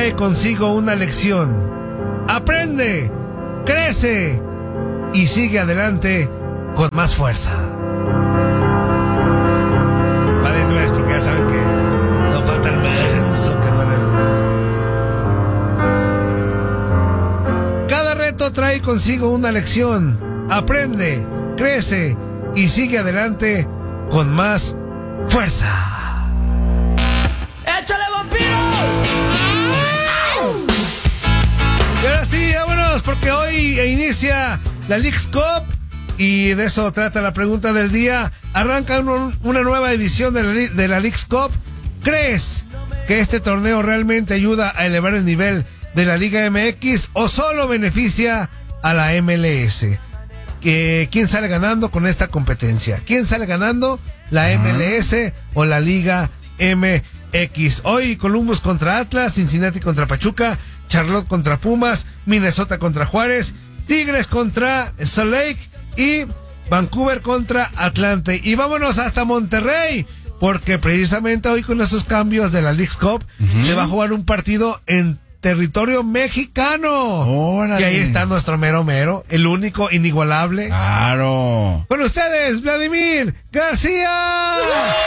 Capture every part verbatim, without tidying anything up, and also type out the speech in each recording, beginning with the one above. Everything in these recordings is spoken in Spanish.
trae consigo una lección. Aprende, crece y sigue adelante con más fuerza. Va de nuez porque ya saben que no falta el menso que no le... Cada reto trae consigo una lección. Aprende, crece y sigue adelante con más fuerza. ¡Échale, vampiro! Y ahora sí, vámonos, porque hoy inicia la Leagues Cup y de eso trata la pregunta del día. Arranca un, una nueva edición de la, de la Leagues Cup. ¿Crees que este torneo realmente ayuda a elevar el nivel de la Liga M X o solo beneficia a la M L S? ¿Que, ¿Quién sale ganando con esta competencia? ¿Quién sale ganando? ¿La M L S o la Liga M X? Hoy Columbus contra Atlas, Cincinnati contra Pachuca, Charlotte contra Pumas, Minnesota contra Juárez, Tigres contra Salt Lake y Vancouver contra Atlante. Y vámonos hasta Monterrey, porque precisamente hoy con esos cambios de la Leagues Cup uh-huh. se va a jugar un partido en territorio mexicano. ¡Órale! Y ahí está nuestro mero mero, el único, inigualable. ¡Claro! Con ustedes, Vladimir García.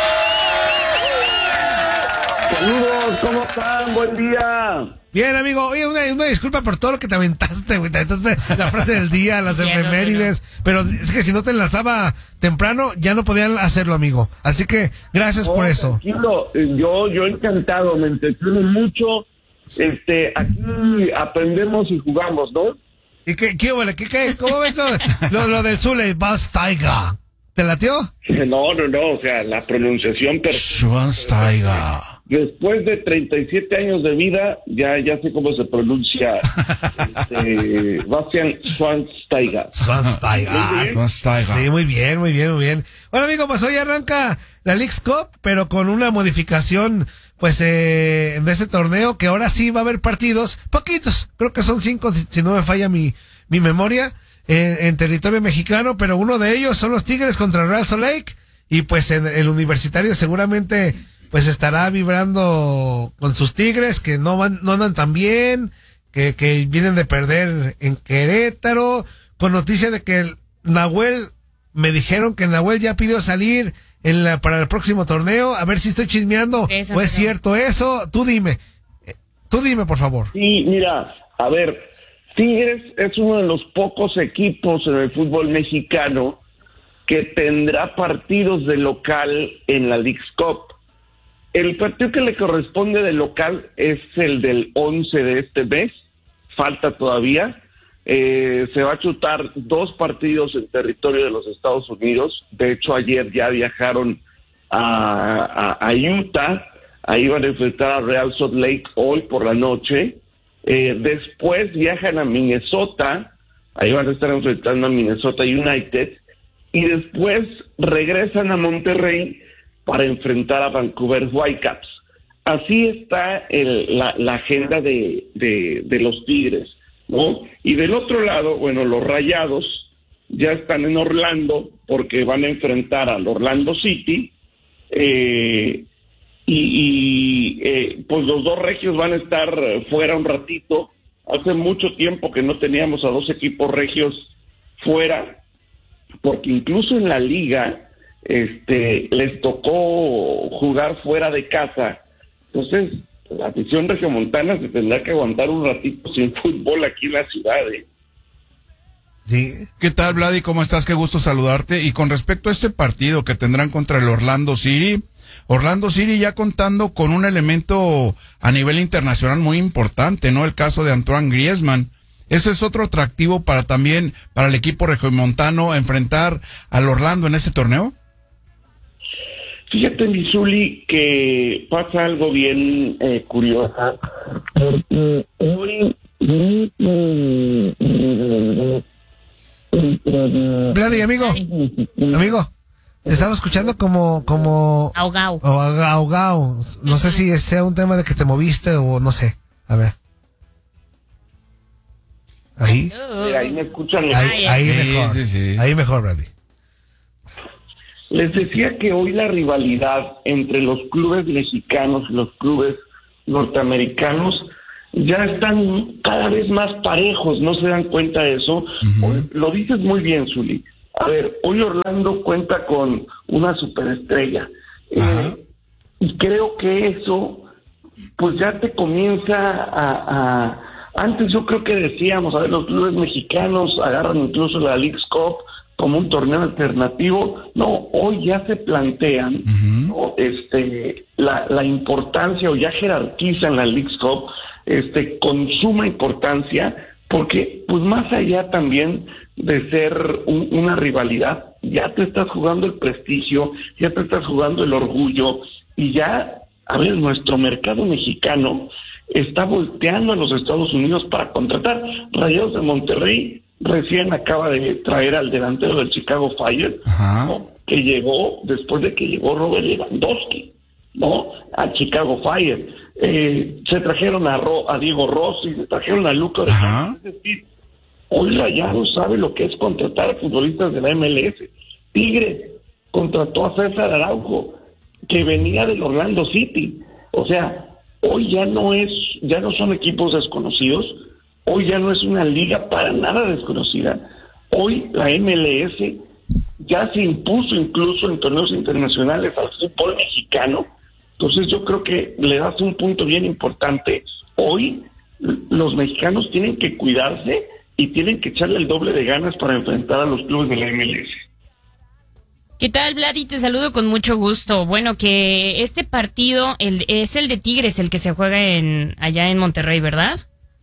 Saludos, ¿cómo están? Buen día. Bien, amigo. Oye, una, una disculpa por todo lo que te aventaste, güey. Te aventaste la frase del día, las sí, efemérides. No, no. Pero es que si no te enlazaba temprano, ya no podían hacerlo, amigo. Así que gracias oh, por eso. Tranquilo, yo, yo encantado, me entretuve mucho. Este, aquí aprendemos y jugamos, ¿no? ¿Y qué, qué, qué, qué cómo ves lo, lo, lo del Zule, Schweinsteiger? ¿Te latió? No, no, no, o sea, la pronunciación perfecta. Schweinsteiger. Después de treinta y siete años de vida, ya, ya sé cómo se pronuncia este, Bastian Schweinsteiger. Schweinsteiger. Schweinsteiger. Sí, muy bien, muy bien, muy bien. Bueno, amigo, pues hoy arranca la Leagues Cup, pero con una modificación, pues, eh, en este torneo, que ahora sí va a haber partidos, poquitos, creo que son cinco, si, si no me falla mi, mi memoria, en, en territorio mexicano, pero uno de ellos son los Tigres contra Real Salt Lake, y pues en el Universitario seguramente pues estará vibrando con sus Tigres, que no van, no andan tan bien, que, que vienen de perder en Querétaro, con noticia de que el Nahuel, me dijeron que Nahuel ya pidió salir en la, para el próximo torneo, a ver si estoy chismeando, Esa o es creo. cierto eso, tú dime, tú dime por favor. Sí, mira, a ver, Tigres es uno de los pocos equipos en el fútbol mexicano que tendrá partidos de local en la Leagues Cup. El partido que le corresponde de local es el del once de este mes, falta todavía. Eh, se va a chutar dos partidos en territorio de los Estados Unidos. De hecho, ayer ya viajaron a, a, a Utah, ahí van a enfrentar a Real Salt Lake hoy por la noche. Eh, después viajan a Minnesota, ahí van a estar enfrentando a Minnesota United, y después regresan a Monterrey para enfrentar a Vancouver Whitecaps. Así está el, la, la agenda de, de, de los Tigres, ¿no? Y del otro lado, bueno, los Rayados ya están en Orlando porque van a enfrentar al Orlando City, eh, y, y eh, pues los dos regios van a estar fuera un ratito. Hace mucho tiempo que no teníamos a dos equipos regios fuera, porque incluso en la liga este les tocó jugar fuera de casa. Entonces la afición regiomontana se tendrá que aguantar un ratito sin fútbol aquí en la ciudad, ¿eh? Sí. ¿Qué tal, Vladi? ¿Cómo estás? Qué gusto saludarte. Y con respecto a este partido que tendrán contra el Orlando City, Orlando City ya contando con un elemento a nivel internacional muy importante, ¿no? El caso de Antoine Griezmann. Eso es otro atractivo para también, para el equipo regiomontano, enfrentar al Orlando en este torneo. Fíjate, Misuli, que pasa algo bien eh, curioso. Porque hoy... Vladi, amigo, amigo, te estaba escuchando como, como... Ahogao. O ahogao. No sé si sea un tema de que te moviste o no sé. A ver. Ahí. Mira, ahí me escuchan. Ahí, ahí sí, mejor. Sí, sí. Ahí mejor, Vladi. Les decía que hoy la rivalidad entre los clubes mexicanos y los clubes norteamericanos ya están cada vez más parejos, ¿no se dan cuenta de eso? Uh-huh. Hoy, lo dices muy bien, Zuli. A ver, hoy Orlando cuenta con una superestrella. Uh-huh. Eh, y creo que eso, pues ya te comienza a, a... Antes yo creo que decíamos, a ver, los clubes mexicanos agarran incluso la Leagues Cup como un torneo alternativo. No, hoy ya se plantean uh-huh. ¿no? este, la, la importancia, o ya jerarquizan la Leagues Cup este, con suma importancia, porque pues más allá también de ser un, una rivalidad, ya te estás jugando el prestigio, ya te estás jugando el orgullo, y ya, a ver, nuestro mercado mexicano está volteando a los Estados Unidos para contratar. Rayados de Monterrey recién acaba de traer al delantero del Chicago Fire, ¿no? Que llegó después de que llegó Robert Lewandowski, ¿no? A Chicago Fire. Eh, se trajeron a, Ro, a Diego Rossi, se trajeron a Luca Orellana. Es decir, hoy Rayados sabe lo que es contratar a futbolistas de la M L S. Tigres contrató a César Araujo, que venía del Orlando City. O sea, hoy ya no es, ya no son equipos desconocidos, hoy ya no es una liga para nada desconocida. Hoy la M L S ya se impuso incluso en torneos internacionales al fútbol mexicano. Entonces yo creo que le das un punto bien importante. Hoy los mexicanos tienen que cuidarse y tienen que echarle el doble de ganas para enfrentar a los clubes de la M L S. ¿Qué tal, Vladi? Te saludo con mucho gusto. Bueno, que este partido el, es el de Tigres, el que se juega en allá en Monterrey, ¿verdad?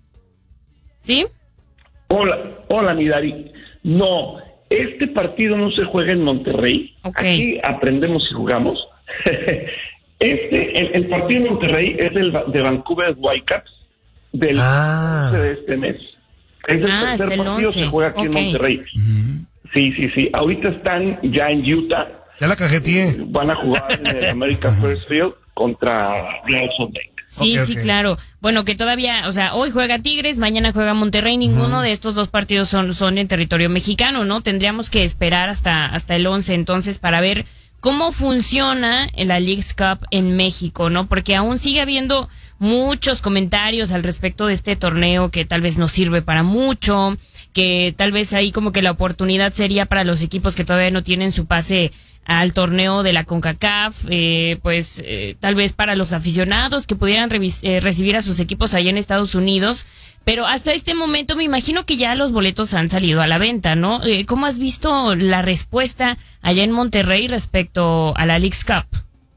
¿Sí? Hola, hola, mi Dari. No, este partido no se juega en Monterrey. Okay. Aquí aprendemos y jugamos. este, el, el partido en Monterrey es el de Vancouver Whitecaps del ah. once de este mes. Es el ah, tercer el partido once. que se juega aquí okay. en Monterrey. Uh-huh. Sí, sí, sí. Ahorita están ya en Utah. Ya la cajeteé. Van a jugar en el America First Field contra Real Salt Lake. Sí, okay, sí, okay. claro. Bueno, que todavía, o sea, hoy juega Tigres, mañana juega Monterrey. Ninguno uh-huh. de estos dos partidos son, son en territorio mexicano, ¿no? Tendríamos que esperar hasta, hasta el once entonces para ver cómo funciona la Leagues Cup en México, ¿no? Porque aún sigue habiendo muchos comentarios al respecto de este torneo que tal vez no sirve para mucho, que tal vez ahí como que la oportunidad sería para los equipos que todavía no tienen su pase al torneo de la CONCACAF, eh, pues eh, tal vez para los aficionados que pudieran revis- eh, recibir a sus equipos allá en Estados Unidos, pero hasta este momento me imagino que ya los boletos han salido a la venta, ¿no? Eh, ¿Cómo has visto la respuesta allá en Monterrey respecto a la Leagues Cup?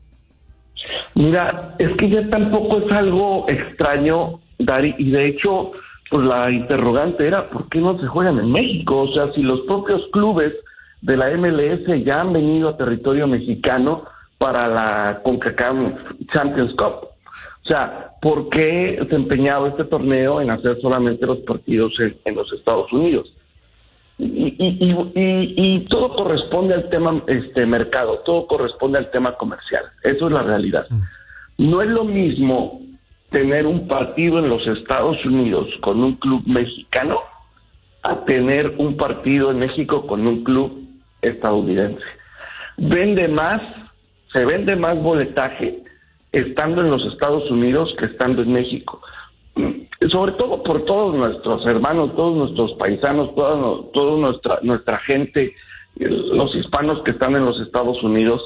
Mira, es que ya tampoco es algo extraño, Dari, y de hecho, pues la interrogante era, ¿por qué no se juegan en México? O sea, si los propios clubes de la M L S ya han venido a territorio mexicano para la CONCACAF Champions Cup. O sea, ¿por qué se empeñaba este torneo en hacer solamente los partidos en, en los Estados Unidos? Y, y, y, y, y todo corresponde al tema este mercado, todo corresponde al tema comercial. Eso es la realidad. No es lo mismo tener un partido en los Estados Unidos con un club mexicano a tener un partido en México con un club estadounidense. Vende más, se vende más boletaje estando en los Estados Unidos que estando en México. Sobre todo por todos nuestros hermanos, todos nuestros paisanos, toda, toda nuestra nuestra gente, los hispanos que están en los Estados Unidos.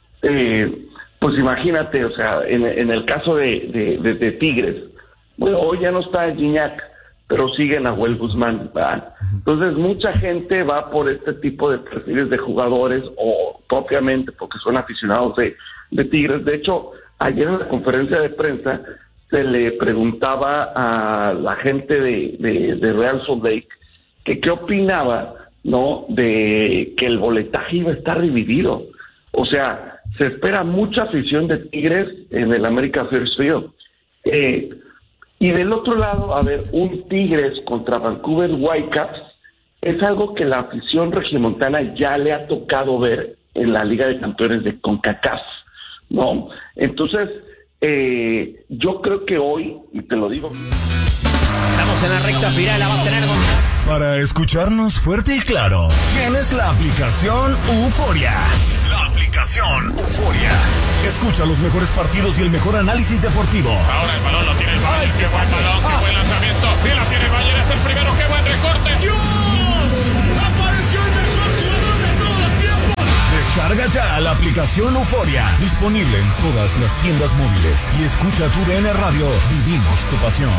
Eh, pues imagínate, o sea, en, en el caso de, de, de, de Tigres, bueno, hoy ya no está Gignac, pero sigue Nahuel Guzmán, ¿verdad? Entonces mucha gente va por este tipo de perfiles de jugadores o propiamente porque son aficionados de, de Tigres. De hecho, ayer en la conferencia de prensa se le preguntaba a la gente de, de, de Real Salt Lake que qué opinaba, ¿no?, de que el boletaje iba a estar dividido. O sea, se espera mucha afición de Tigres en el America First Field. Eh, y del otro lado, a ver, un Tigres contra Vancouver Whitecaps es algo que la afición regiomontana ya le ha tocado ver en la Liga de Campeones de CONCACAF, ¿no? Entonces, eh, yo creo que hoy, y te lo digo... Estamos en la recta final, la va a tener Gonzalo. Para escucharnos fuerte y claro, tienes la aplicación Euforia. La aplicación Euforia. Escucha los mejores partidos y el mejor análisis deportivo. Ahora el balón lo tiene el balón. ¡Ay, qué pasa! aplicación Euforia. Disponible en todas las tiendas móviles. Y escucha tu D N Radio. Vivimos tu pasión.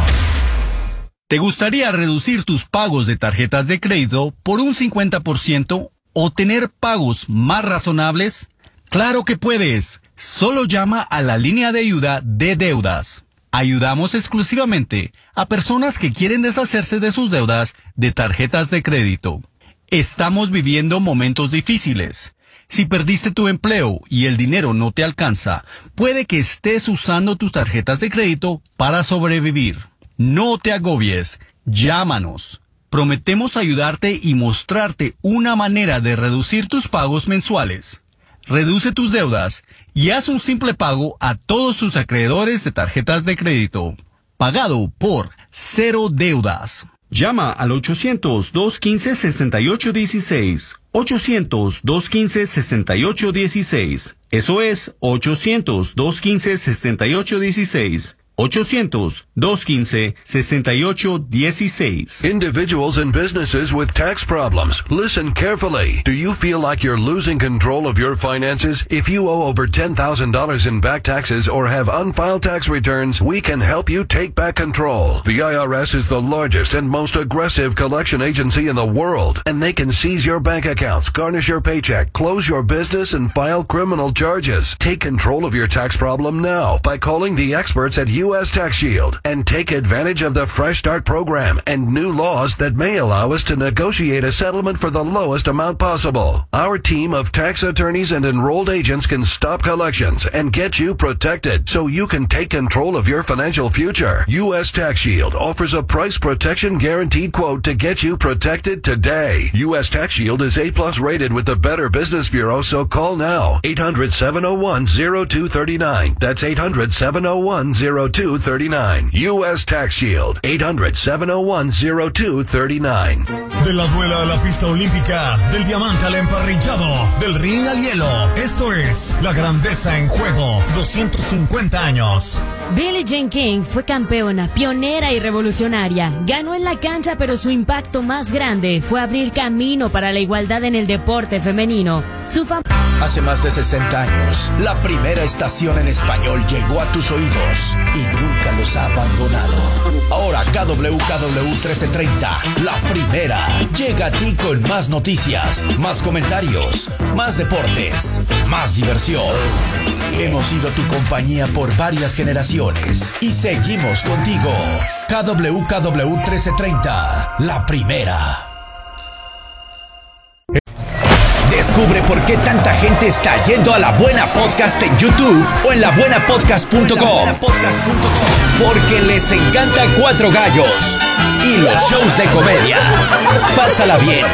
¿Te gustaría reducir tus pagos de tarjetas de crédito por un cincuenta por ciento o tener pagos más razonables? ¡Claro que puedes! Solo llama a la línea de ayuda de deudas. Ayudamos exclusivamente a personas que quieren deshacerse de sus deudas de tarjetas de crédito. Estamos viviendo momentos difíciles. Si perdiste tu empleo y el dinero no te alcanza, puede que estés usando tus tarjetas de crédito para sobrevivir. No te agobies. Llámanos. Prometemos ayudarte y mostrarte una manera de reducir tus pagos mensuales. Reduce tus deudas y haz un simple pago a todos tus acreedores de tarjetas de crédito. Pagado por Cero Deudas. Llama al ochocientos, dos quince, sesenta y ocho dieciséis. ochocientos, dos quince, sesenta y ocho dieciséis. Eso es ochocientos, dos quince, sesenta y ocho dieciséis. ochocientos, dos quince, sesenta y ocho dieciséis. Individuals and businesses with tax problems. Listen carefully. Do you feel like you're losing control of your finances? If you owe over ten thousand dollars in back taxes or have unfiled tax returns, we can help you take back control. The I R S is the largest and most aggressive collection agency in the world, and they can seize your bank accounts, garnish your paycheck, close your business, and file criminal charges. Take control of your tax problem now by calling the experts at U S Tax Shield and take advantage of the Fresh Start program and new laws that may allow us to negotiate a settlement for the lowest amount possible. Our team of tax attorneys and enrolled agents can stop collections and get you protected so you can take control of your financial future. U S Tax Shield offers a price protection guaranteed quote to get you protected today. U S Tax Shield is A plus rated with the Better Business Bureau, so call now. eight hundred, seven oh one, oh two three nine. That's eight hundred, seven oh one, oh two three nine. U S Tax Shield. eight hundred, seven oh one, oh two three nine. De la duela a la pista olímpica, del diamante al emparrillado, del ring al hielo. Esto es La Grandeza en Juego. doscientos cincuenta años. Billie Jean King fue campeona, pionera y revolucionaria. Ganó en la cancha, pero su impacto más grande fue abrir camino para la igualdad en el deporte femenino. Su fam- Hace más de sesenta años, la primera estación en español llegó a tus oídos y nunca los ha abandonado. Ahora K W K W trece treinta, la primera, llega a ti con más noticias, más comentarios, más deportes, más diversión. Hemos sido tu compañía por varias generaciones y seguimos contigo. K W K W trece treinta, la primera. Descubre por qué tanta gente está yendo a La Buena Podcast en YouTube o en la buena podcast punto com. Porque les encanta Cuatro Gallos y los shows de comedia. Pásala bien